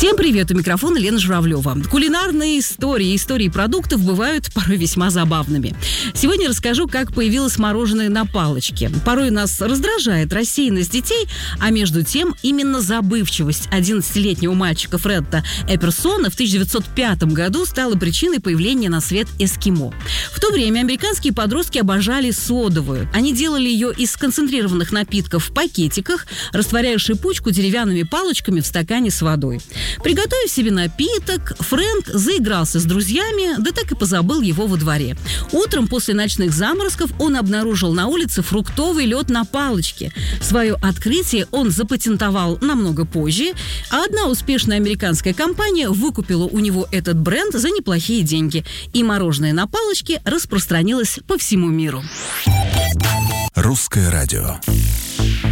Всем привет, у микрофона Лена Журавлева. Кулинарные истории продуктов бывают порой весьма забавными. Сегодня расскажу, как появилось мороженое на палочке. Порой нас раздражает рассеянность детей, а между тем именно забывчивость 11-летнего мальчика Фредда Эперсона в 1905 году стала причиной появления на свет эскимо. В то время американские подростки обожали содовую. Они делали ее из концентрированных напитков в пакетиках, растворяя шипучку деревянными палочками в стакане с водой. Приготовив себе напиток, Фрэнк заигрался с друзьями, да так и позабыл его во дворе. Утром после ночных заморозков он обнаружил на улице фруктовый лед на палочке. Свое открытие он запатентовал намного позже, а одна успешная американская компания выкупила у него этот бренд за неплохие деньги. И мороженое на палочке распространилось по всему миру. Русское радио.